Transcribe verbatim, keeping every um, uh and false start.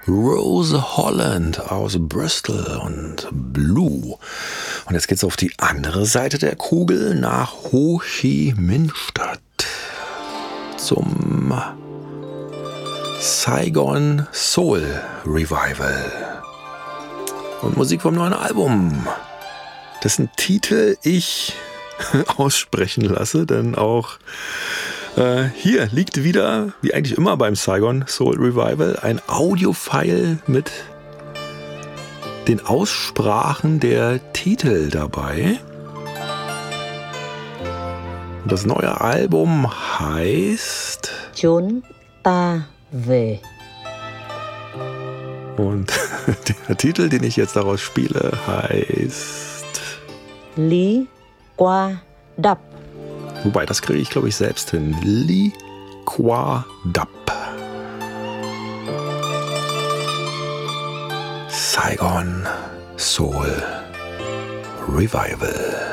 Rose Holland aus Bristol und Blue. Und jetzt geht's auf die andere Seite der Kugel nach Ho Chi Minh Stadt zum Saigon Soul Revival und Musik vom neuen Album, dessen Titel ich aussprechen lasse, denn auch äh, hier liegt wieder, wie eigentlich immer beim Saigon Soul Revival, ein Audiofile mit den Aussprachen der Titel dabei. Das neue Album heißt Chốn ta về. Und der Titel, den ich jetzt daraus spiele, heißt Lý Qua Đập. Wobei, das kriege ich, glaube ich, selbst hin. Li Qua Đập. Saigon Soul Revival.